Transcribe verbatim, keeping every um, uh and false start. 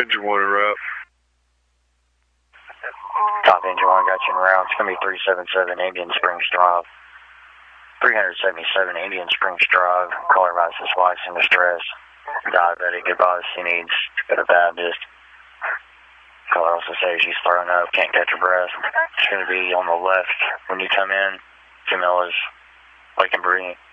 Engine one en route. Top Engine one, got you in route. It's going to be three seven seven Indian Springs Drive. three seventy-seven Indian Springs Drive. Caller advises wife's in distress. Diabetic advice he needs to go to Baptist. Caller also says she's throwing up, can't catch her breath. It's going to be on the left when you come in. Camilla's wake and breathing.